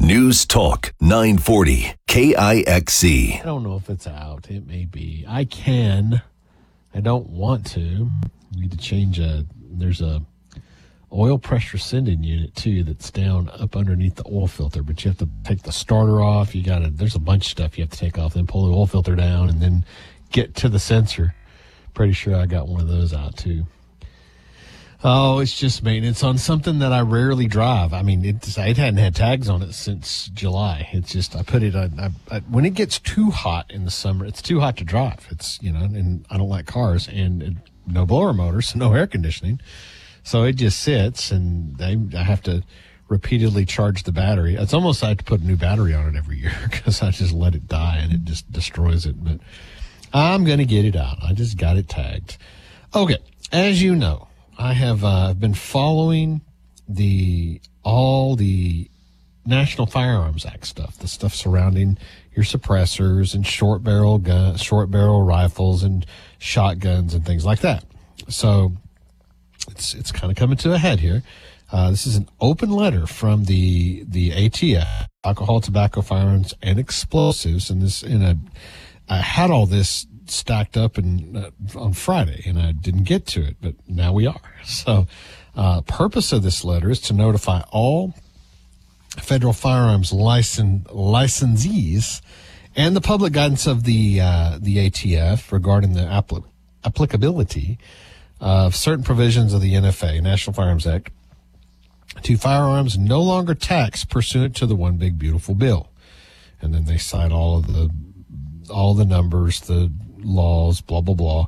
News Talk 940 KIXC. I don't know if it's out. It may be. I don't want to. We need to change there's a oil pressure sending unit too that's down up underneath the oil filter, but you have to take the starter off. There's a bunch of stuff you have to take off, then pull the oil filter down and then get to the sensor. Pretty sure I got one of those out too. Oh, it's just maintenance on something that I rarely drive. I mean, it hadn't had tags on it since July. It's just, I put it on, when it gets too hot in the summer, it's too hot to drive. It's, and I don't like cars and no blower motors, no air conditioning. So it just sits and I have to repeatedly charge the battery. It's almost like I have to put a new battery on it every year because I just let it die and it just destroys it. But I'm going to get it out. I just got it tagged. Okay. As you know, I have been following all the National Firearms Act stuff, the stuff surrounding your suppressors and short barrel rifles and shotguns and things like that. So it's kind of coming to a head here. This is an open letter from the ATF, Alcohol, Tobacco, Firearms, and Explosives, and I had all this stacked up on Friday, and I didn't get to it, but now we are. So purpose of this letter is to notify all federal firearms licensees and the public guidance of the ATF regarding the applicability of certain provisions of the NFA, National Firearms Act, to firearms no longer taxed pursuant to the One Big Beautiful Bill. And then they cite all the numbers, the laws, blah, blah, blah.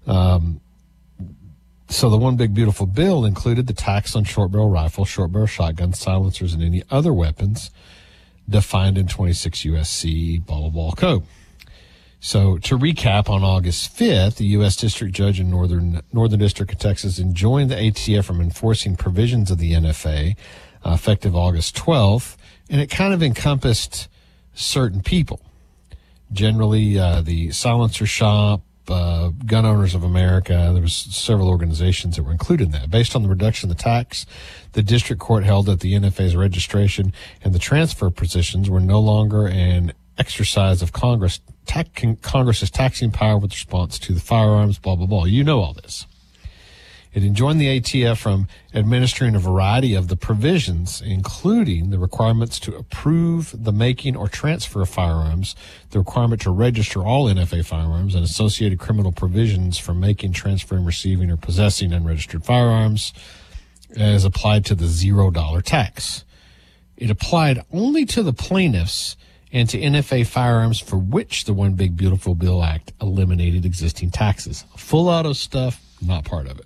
So the One Big Beautiful Bill included the tax on short barrel rifles, short barrel shotguns, silencers, and any other weapons defined in 26 U.S.C. blah, blah, blah code. So to recap, on August 5th, the U.S. District Judge in Northern District of Texas enjoined the ATF from enforcing provisions of the NFA effective August 12th, and it kind of encompassed certain people. Generally, the Silencer Shop, Gun Owners of America, there was several organizations that were included in that. Based on the reduction of the tax, the district court held that the NFA's registration and the transfer positions were no longer an exercise of Congress's taxing power with response to the firearms, blah, blah, blah. You know all this. It enjoined the ATF from administering a variety of the provisions, including the requirements to approve the making or transfer of firearms, the requirement to register all NFA firearms, and associated criminal provisions for making, transferring, receiving, or possessing unregistered firearms as applied to the $0 tax. It applied only to the plaintiffs and to NFA firearms for which the One Big Beautiful Bill Act eliminated existing taxes. Full auto stuff, not part of it.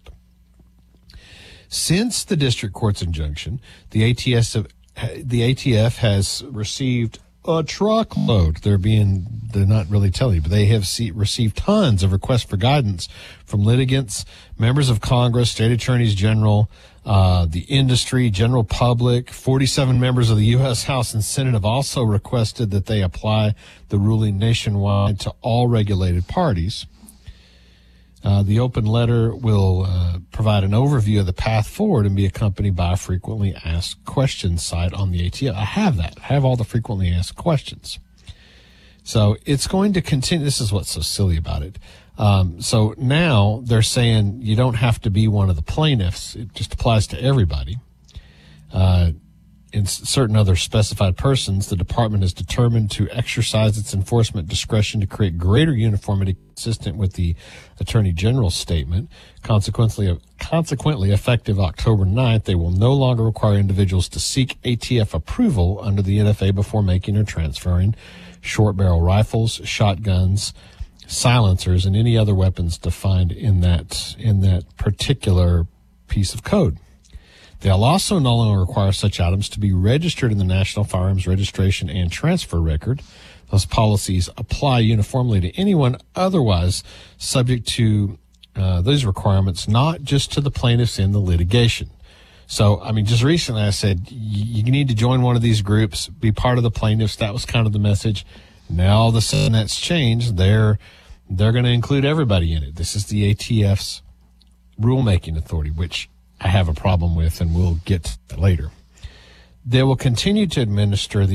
Since the district court's injunction, the ATF has received a truckload. They're not really telling you, but they have received tons of requests for guidance from litigants, members of Congress, state attorneys general, the industry, general public. 47 members of the U.S. House and Senate have also requested that they apply the ruling nationwide to all regulated parties. The open letter will provide an overview of the path forward and be accompanied by a frequently asked questions site on the ATF. I have that. I have all the frequently asked questions. So it's going to continue. This is what's so silly about it. So now they're saying you don't have to be one of the plaintiffs. It just applies to everybody. In certain other specified persons, the department is determined to exercise its enforcement discretion to create greater uniformity consistent with the Attorney General's statement. Consequently, effective October 9th, they will no longer require individuals to seek ATF approval under the NFA before making or transferring short barrel rifles, shotguns, silencers, and any other weapons defined in that particular piece of code. They'll also no longer require such items to be registered in the National Firearms Registration and Transfer Record. Those policies apply uniformly to anyone otherwise subject to those requirements, not just to the plaintiffs in the litigation. So, I mean, just recently I said, you need to join one of these groups, be part of the plaintiffs. That was kind of the message. Now all of a sudden that's changed. They're going to include everybody in it. This is the ATF's rulemaking authority, which I have a problem with, and we'll get to that later. They will continue to administer the